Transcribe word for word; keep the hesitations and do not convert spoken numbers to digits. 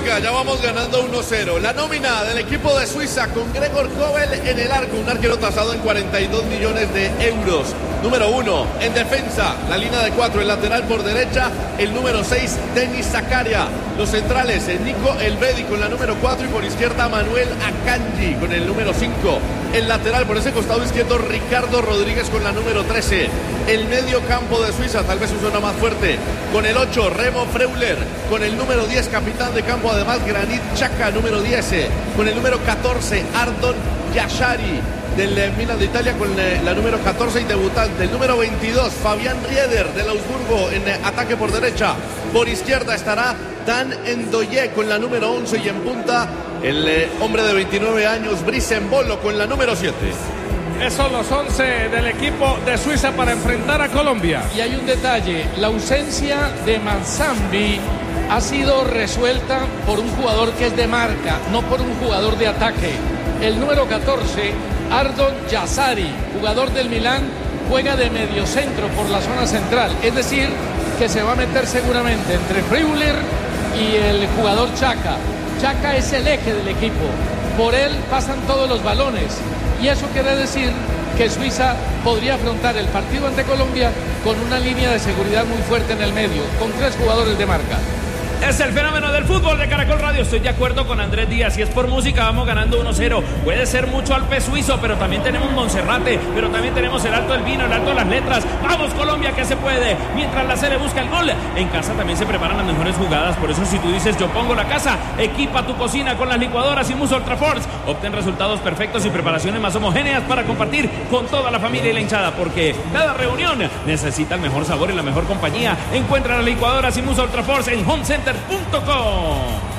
Oiga, ya vamos ganando uno cero. La nómina del equipo de Suiza con Gregor Kobel en el arco, un arquero tasado en cuarenta y dos millones de euros. Número uno, en defensa, la línea de cuatro, el lateral por derecha, el número seis, Denis Zakaria. Los centrales, Nico Elvedi con la número cuatro y por izquierda Manuel Akanji con el número cinco. El lateral por ese costado izquierdo, Ricardo Rodríguez con la número trece. El medio campo de Suiza, tal vez su zona más fuerte, con el ocho, Remo Freuler. Con el número diez, capitán de campo, además Granit Xhaka, número diez. Con el número catorce, Ardon Yashari del Milan de Italia con la número catorce y debutante. El número veintidós, Fabián Rieder del Augsburgo en ataque por derecha. Por izquierda estará Dan Ndoye con la número once y en punta el eh, hombre de veintinueve años, Brice Embolo con la número siete. Esos son los once del equipo de Suiza para enfrentar a Colombia. Y hay un detalle, la ausencia de Manzambi ha sido resuelta por un jugador que es de marca, no por un jugador de ataque. El número catorce, Ardon Yashari, jugador del Milán, juega de mediocentro por la zona central. Es decir, que se va a meter seguramente entre Freuler y el jugador Xhaka. Xhaka es el eje del equipo. Por él pasan todos los balones. Y eso quiere decir que Suiza podría afrontar el partido ante Colombia con una línea de seguridad muy fuerte en el medio, con tres jugadores de marca. Es el fenómeno del fútbol de Caracol Radio. Estoy de acuerdo con Andrés Díaz. Si es por música, vamos ganando uno cero. Puede ser mucho Alpe suizo, pero también tenemos Monserrate, pero también tenemos el Alto del Vino, el Alto de las Letras. Vamos, Colombia, que se puede. Mientras la Sele busca el gol. En casa también se preparan las mejores jugadas. Por eso, si tú dices yo pongo la casa, equipa tu cocina con las licuadoras y Muso Ultra Force. Obtén resultados perfectos y preparaciones más homogéneas para compartir con toda la familia y la hinchada. Porque cada reunión necesita el mejor sabor y la mejor compañía. Encuentra las licuadoras y Muso Ultra Force en home center punto com.